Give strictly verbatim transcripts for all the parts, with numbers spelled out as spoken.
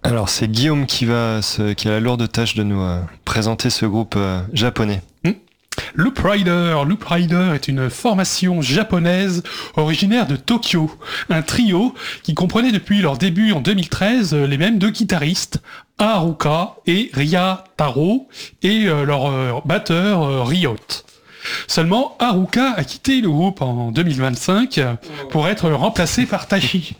Alors c'est Guillaume qui va se, qui a la lourde tâche de nous euh, présenter ce groupe euh, japonais. Mmh. Loop Rider. Loop Rider est une formation japonaise originaire de Tokyo. Un trio qui comprenait depuis leur début en deux mille treize les mêmes deux guitaristes, Haruka et Ria Taro, et euh, leur euh, batteur euh, Ryot. Seulement, Haruka a quitté le groupe en deux mille vingt-cinq pour être remplacé par Tachi.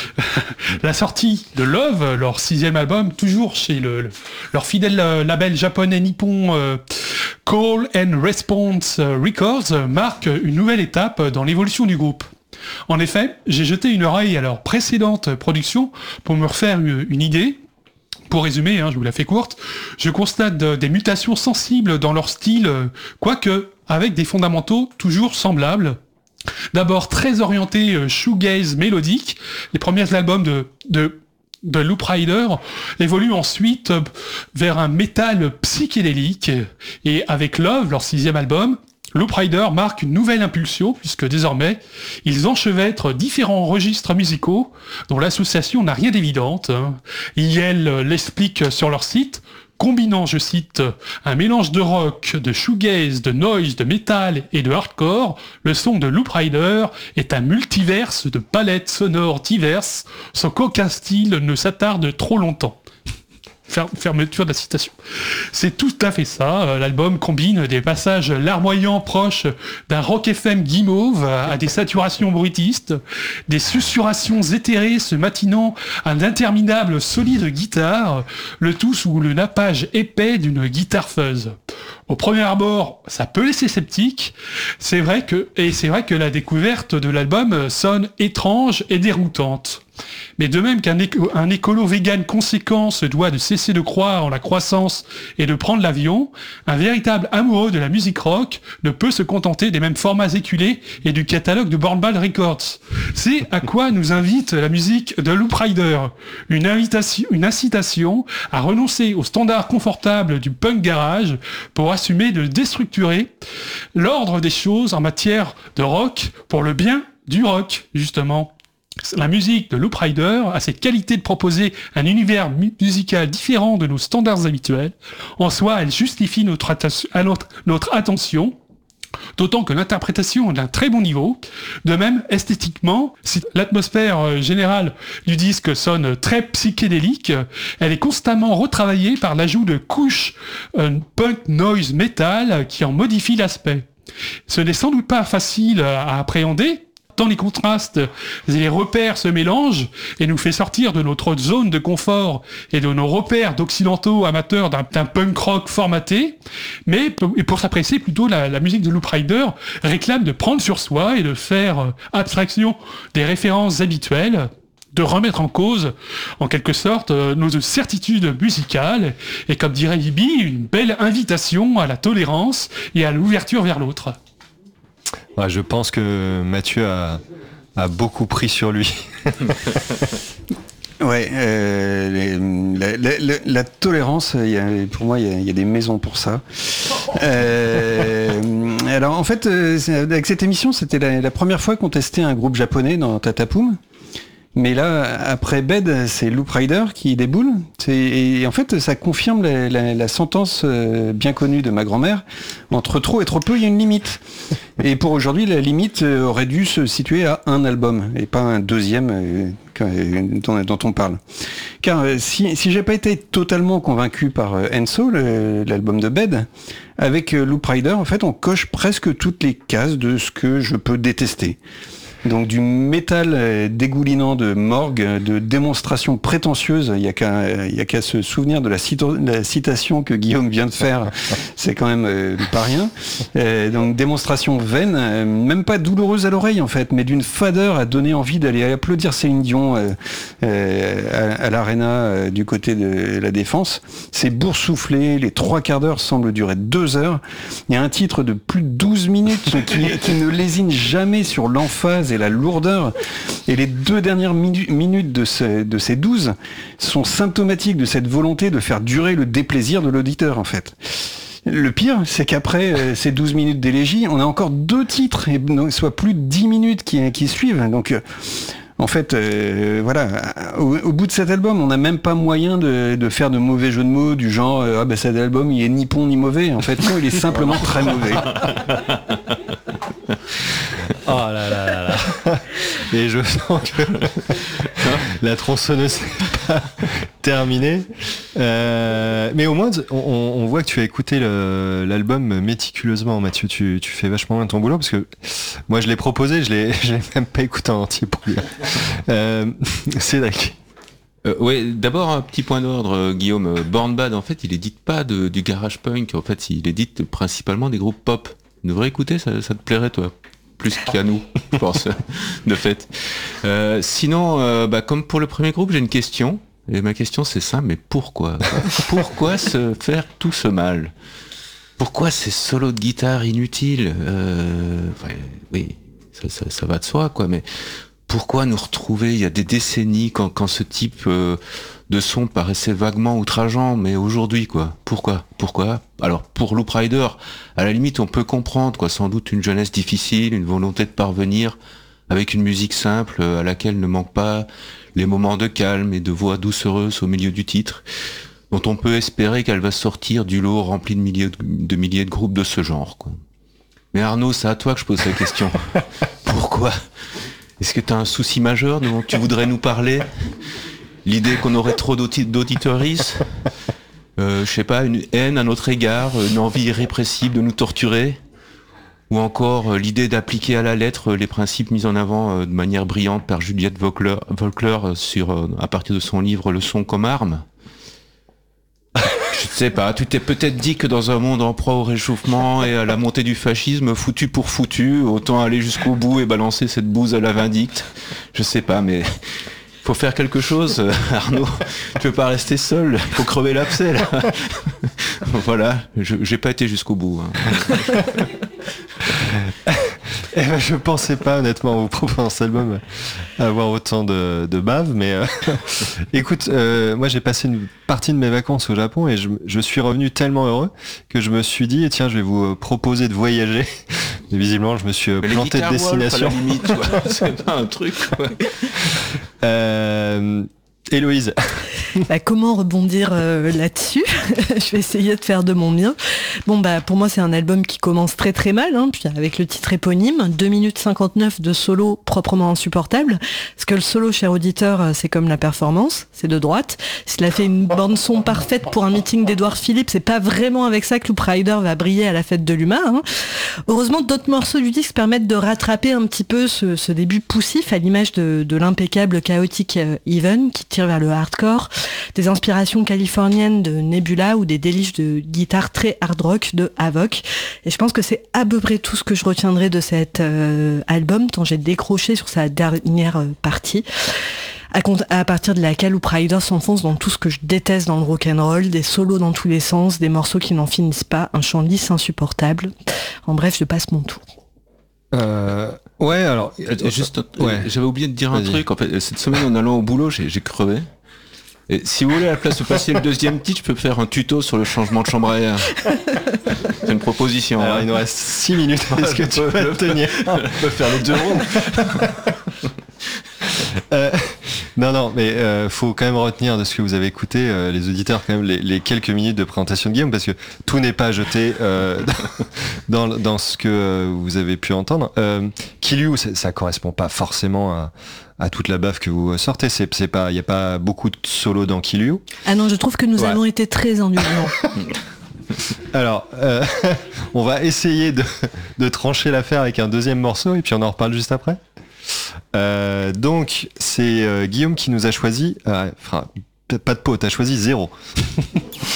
La sortie de Love, leur sixième album, toujours chez le, le, leur fidèle label japonais nippon euh, Call and Response Records, marque une nouvelle étape dans l'évolution du groupe. En effet, j'ai jeté une oreille à leur précédente production pour me refaire une, une idée. Pour résumer, hein, je vous la fais courte, je constate de, des mutations sensibles dans leur style, euh, quoique avec des fondamentaux toujours semblables. D'abord très orienté euh, shoegaze mélodique, les premiers albums de, de, de Loop Rider évoluent ensuite euh, vers un métal psychédélique, et avec Love, leur sixième album, Loop Rider marque une nouvelle impulsion puisque désormais, ils enchevêtrent différents registres musicaux dont l'association n'a rien d'évidente. Ils l'expliquent sur leur site, combinant, je cite, un mélange de rock, de shoegaze, de noise, de metal et de hardcore, le son de Loop Rider est un multiverse de palettes sonores diverses, sans qu'aucun style ne s'attarde trop longtemps. Fermeture de la citation. C'est tout à fait ça. L'album combine des passages larmoyants proches d'un rock F M guimauve à des saturations bruitistes, des susurrations éthérées se matinant à d'interminables solides de guitare, le tout sous le nappage épais d'une guitare fuzz. Au premier abord, ça peut laisser sceptique. C'est vrai que, et c'est vrai que la découverte de l'album sonne étrange et déroutante. Mais de même qu'un éco- un écolo vegan conséquent se doit de cesser de croire en la croissance et de prendre l'avion, un véritable amoureux de la musique rock ne peut se contenter des mêmes formats éculés et du catalogue de Bornball Records. C'est à quoi nous invite la musique de Loop Rider. Une invitation, une incitation à renoncer aux standards confortables du punk garage pour assumer de déstructurer l'ordre des choses en matière de rock pour le bien du rock, justement. La musique de Loop Rider a cette qualité de proposer un univers mu- musical différent de nos standards habituels. En soi, elle justifie notre, atta- notre, notre attention, d'autant que l'interprétation est d'un très bon niveau. De même, esthétiquement, si l'atmosphère euh, générale du disque sonne très psychédélique, elle est constamment retravaillée par l'ajout de couches euh, punk noise metal qui en modifient l'aspect. Ce n'est sans doute pas facile à appréhender, tant les contrastes et les repères se mélangent et nous fait sortir de notre zone de confort et de nos repères d'occidentaux amateurs d'un, d'un punk rock formaté, mais pour s'apprécier plutôt la, la musique de Loop Rider réclame de prendre sur soi et de faire abstraction des références habituelles, de remettre en cause, en quelque sorte, nos certitudes musicales, et comme dirait Ibi, une belle invitation à la tolérance et à l'ouverture vers l'autre. Ouais, je pense que Mathieu a, a beaucoup pris sur lui. Ouais, euh, la, la, la, la tolérance, y a, pour moi, il y, y a des maisons pour ça. Euh, alors, en fait, avec cette émission, c'était la, la première fois qu'on testait un groupe japonais dans Tatapoum. Mais là, après Bed, c'est Loop Rider qui déboule. C'est, et en fait, ça confirme la, la, la sentence euh, bien connue de ma grand-mère. Entre trop et trop peu, il y a une limite. Et pour aujourd'hui, la limite euh, aurait dû se situer à un album, et pas un deuxième euh, dont, dont on parle. Car euh, si, si j'ai pas été totalement convaincu par euh, Enso, le, l'album de Bed, avec euh, Loop Rider, en fait, on coche presque toutes les cases de ce que je peux détester. Donc du métal dégoulinant de morgue, de démonstrations prétentieuses, il y a qu'à, il y a qu'à se souvenir de la, cito- la citation que Guillaume vient de faire, c'est quand même euh, pas rien. Euh, donc démonstration vaine, euh, même pas douloureuse à l'oreille en fait, mais d'une fadeur à donner envie d'aller applaudir Céline Dion euh, euh, à, à l'Arena euh, du côté de la Défense. C'est boursouflé, les trois quarts d'heure semblent durer deux heures. Il y a un titre de plus de douze minutes qui, qui ne lésine jamais sur l'emphase et la lourdeur, et les deux dernières minu- minutes de, ce, de ces douze sont symptomatiques de cette volonté de faire durer le déplaisir de l'auditeur en fait. Le pire, c'est qu'après euh, ces douze minutes d'élégie, on a encore deux titres, et donc, soit plus de dix minutes qui, qui suivent. Donc, euh, En fait, euh, voilà, au, au bout de cet album, on n'a même pas moyen de, de faire de mauvais jeux de mots du genre euh, ah ben cet album il est ni bon ni mauvais. En fait, non, il est simplement très mauvais. Oh là là là là. Et je sens que la tronçonneuse n'est pas terminée. Euh, mais au moins, on, on voit que tu as écouté le, l'album méticuleusement, Mathieu. Tu, tu fais vachement bien ton boulot parce que moi, je l'ai proposé, je l'ai, je l'ai même pas écouté en entier pour lui. Euh, Cédric. Euh, ouais, d'abord un petit point d'ordre, euh, Guillaume. Born Bad, en fait, il édite pas de, du garage punk. En fait, il édite principalement des groupes pop. Tu devrais écouter, ça, ça te plairait, toi. Plus qu'à nous, je pense, de fait. Euh, sinon, euh, bah, comme pour le premier groupe, j'ai une question. Et ma question, c'est simple, mais pourquoi Pourquoi se faire tout ce mal? Pourquoi ces solos de guitare inutiles euh, ouais, Oui, ça, ça, ça va de soi, quoi, mais pourquoi nous retrouver il y a des décennies quand, quand ce type euh, de son paraissait vaguement outrageant, mais aujourd'hui, quoi? Pourquoi Pourquoi Alors, pour Loop Rider, à la limite, on peut comprendre, quoi, sans doute une jeunesse difficile, une volonté de parvenir avec une musique simple à laquelle ne manquent pas les moments de calme et de voix doucereuses au milieu du titre, dont on peut espérer qu'elle va sortir du lot rempli de milliers de, de milliers de groupes de ce genre, quoi. Mais Arnaud, c'est à toi que je pose la question. Pourquoi? Est-ce que tu as un souci majeur dont tu voudrais nous parler? L'idée qu'on aurait trop d'audi- d'auditeuristes, euh, je sais pas, une haine à notre égard, une envie irrépressible de nous torturer, ou encore euh, l'idée d'appliquer à la lettre les principes mis en avant euh, de manière brillante par Juliette Volkler, Volkler euh, sur, euh, à partir de son livre Le son comme arme. Je sais pas, tu t'es peut-être dit que dans un monde en proie au réchauffement et à la montée du fascisme, foutu pour foutu, autant aller jusqu'au bout et balancer cette bouse à la vindicte. Je sais pas, mais faut faire quelque chose, Arnaud. Tu veux pas rester seul, faut crever l'abcès, là. Voilà, je, j'ai pas été jusqu'au bout. Hein. Eh ben, je pensais pas, honnêtement, vous proposant cet album, avoir autant de, de bave, mais euh, écoute, euh, moi j'ai passé une partie de mes vacances au Japon et je, je suis revenu tellement heureux que je me suis dit, tiens, je vais vous proposer de voyager. Et visiblement, je me suis mais planté de destination. Wolf, à la limite, quoi. C'est pas un truc, quoi. Euh, Héloïse. Bah, comment rebondir euh, là-dessus? Je vais essayer de faire de mon mieux. Bon, bah, pour moi, c'est un album qui commence très très mal, hein, puis avec le titre éponyme, deux minutes cinquante-neuf de solo proprement insupportable. Parce que le solo, cher auditeur, c'est comme la performance, c'est de droite. S'il a fait une bande-son parfaite pour un meeting d'Edouard Philippe, c'est pas vraiment avec ça que Loop Rider va briller à la fête de l'U M A. Hein. Heureusement, d'autres morceaux du disque permettent de rattraper un petit peu ce, ce début poussif, à l'image de, de l'impeccable chaotique Even, qui tire vers le hardcore, des inspirations californiennes de Nebula ou des délices de guitare très hard rock de Havok. Et je pense que c'est à peu près tout ce que je retiendrai de cet euh, album, tant j'ai décroché sur sa dernière euh, partie, à, à partir de laquelle Loop Rider s'enfonce dans tout ce que je déteste dans le rock'n'roll, des solos dans tous les sens, des morceaux qui n'en finissent pas, un chant lisse insupportable. En bref, je passe mon tour. Euh, ouais, alors, juste, ouais. J'avais oublié de dire Vas-y. un truc. En fait, cette semaine, en allant au boulot, j'ai, j'ai crevé. Et si vous voulez, à la place de passer le deuxième titre, je peux faire un tuto sur le changement de chambre à air. C'est une proposition. alors, hein. il nous reste six minutes. Est-ce que tu peux le tenir? On peut faire les deux rondes. Euh, non, non, mais euh, faut quand même retenir de ce que vous avez écouté, euh, les auditeurs, quand même, les, les quelques minutes de présentation de Guillaume, parce que tout n'est pas jeté euh, dans, dans ce que euh, vous avez pu entendre. Euh, Kill You, ça, ça correspond pas forcément à, à toute la baffe que vous sortez. C'est, c'est pas, il y a pas beaucoup de solos dans Kill You. Ah non, je trouve que nous Ouais. avons été très indulgents. Alors, euh, on va essayer de, de trancher l'affaire avec un deuxième morceau et puis on en reparle juste après. Euh, donc, c'est euh, Guillaume qui nous a choisi. Euh, enfin, pas de peau, t'as choisi zéro.